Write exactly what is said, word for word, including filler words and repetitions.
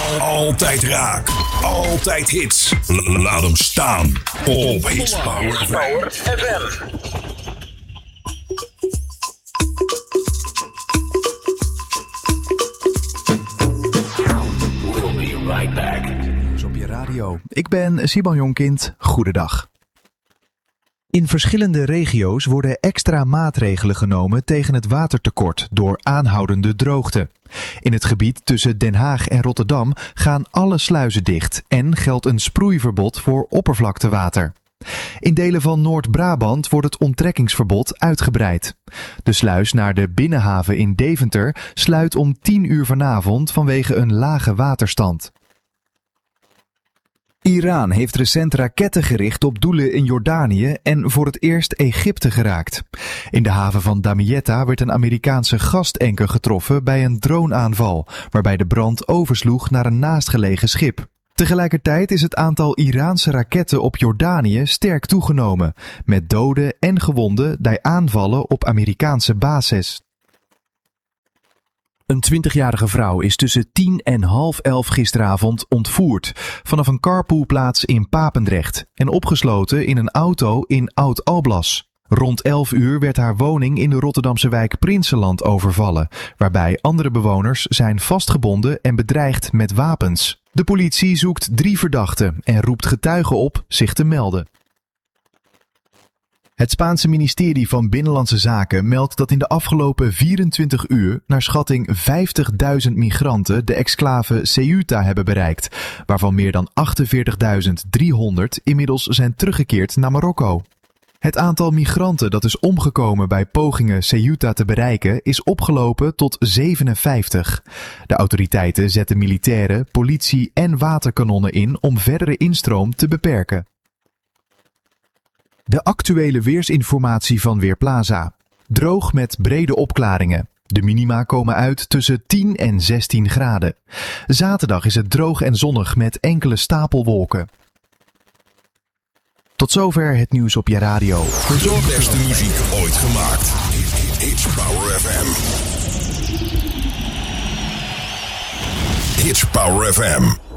Altijd raak. Altijd hits. Laat hem staan. Op Hits Power F M. We'll be right back. Op je radio. Ik ben Siban Jonkind. Goedendag. In verschillende regio's worden extra maatregelen genomen tegen het watertekort door aanhoudende droogte. In het gebied tussen Den Haag en Rotterdam gaan alle sluizen dicht en geldt een sproeiverbod voor oppervlaktewater. In delen van Noord-Brabant wordt het onttrekkingsverbod uitgebreid. De sluis naar de binnenhaven in Deventer sluit om tien uur vanavond vanwege een lage waterstand. Iran heeft recent raketten gericht op doelen in Jordanië en voor het eerst Egypte geraakt. In de haven van Damietta werd een Amerikaanse gastanker getroffen bij een droneaanval, waarbij de brand oversloeg naar een naastgelegen schip. Tegelijkertijd is het aantal Iraanse raketten op Jordanië sterk toegenomen, met doden en gewonden bij aanvallen op Amerikaanse bases. Een twintigjarige vrouw is tussen tien en half elf gisteravond ontvoerd vanaf een carpoolplaats in Papendrecht en opgesloten in een auto in Oud-Alblas. Rond elf uur werd haar woning in de Rotterdamse wijk Prinsenland overvallen, waarbij andere bewoners zijn vastgebonden en bedreigd met wapens. De politie zoekt drie verdachten en roept getuigen op zich te melden. Het Spaanse ministerie van Binnenlandse Zaken meldt dat in de afgelopen vierentwintig uur naar schatting vijftigduizend migranten de exclave Ceuta hebben bereikt, waarvan meer dan achtenveertigduizend driehonderd inmiddels zijn teruggekeerd naar Marokko. Het aantal migranten dat is omgekomen bij pogingen Ceuta te bereiken is opgelopen tot zevenenvijftig. De autoriteiten zetten militairen, politie en waterkanonnen in om verdere instroom te beperken. De actuele weersinformatie van Weerplaza. Droog met brede opklaringen. De minima komen uit tussen tien en zestien graden. Zaterdag is het droog en zonnig met enkele stapelwolken. Tot zover het nieuws op je radio. De beste muziek ooit gemaakt. Hits Power F M. Hits Power F M.